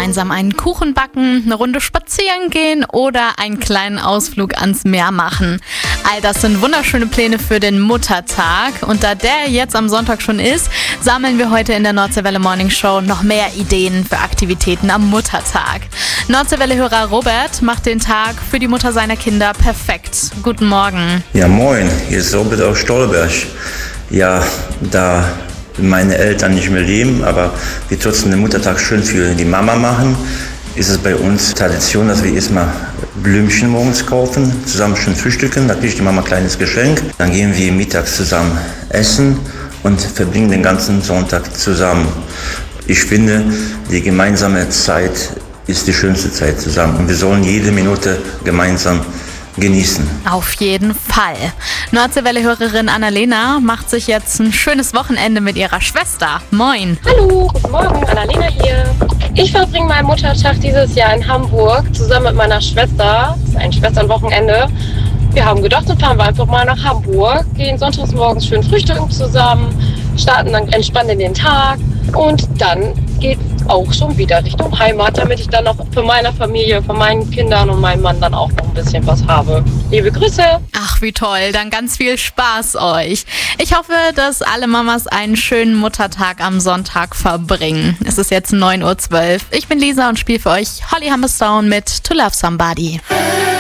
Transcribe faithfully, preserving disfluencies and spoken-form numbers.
gemeinsam einen Kuchen backen, eine Runde spazieren gehen oder einen kleinen Ausflug ans Meer machen. All das sind wunderschöne Pläne für den Muttertag. Und da der jetzt am Sonntag schon ist, sammeln wir heute in der Nordseewelle Morning Show noch mehr Ideen für Aktivitäten am Muttertag. Nordseewelle-Hörer Robert macht den Tag für die Mutter seiner Kinder perfekt. Guten Morgen. Ja, moin, hier ist Robert aus Stolberg. Ja, da meine Eltern nicht mehr leben, aber wir trotzdem den Muttertag schön für die Mama machen, ist es bei uns Tradition, dass wir erstmal Blümchen morgens kaufen, zusammen schön frühstücken, da kriegt die Mama ein kleines Geschenk. Dann gehen wir mittags zusammen essen und verbringen den ganzen Sonntag zusammen. Ich finde, die gemeinsame Zeit ist die schönste Zeit zusammen und wir sollen jede Minute gemeinsam genießen. Auf jeden Fall. Nordseewelle-Hörerin Annalena macht sich jetzt ein schönes Wochenende mit ihrer Schwester. Moin. Hallo, guten Morgen, Annalena hier. Ich verbringe meinen Muttertag dieses Jahr in Hamburg zusammen mit meiner Schwester. Das ist ein Schwesternwochenende. Wir haben gedacht, dann fahren wir einfach mal nach Hamburg, gehen sonntags morgens schön frühstücken zusammen, starten dann entspannt in den Tag und dann geht auch schon wieder Richtung Heimat, damit ich dann noch für meine Familie, für meinen Kindern und meinen Mann dann auch noch ein bisschen was habe. Liebe Grüße! Ach, wie toll, dann ganz viel Spaß euch. Ich hoffe, dass alle Mamas einen schönen Muttertag am Sonntag verbringen. Es ist jetzt neun Uhr zwölf. Ich bin Lisa und spiele für euch Holly Humberstone mit To Love Somebody.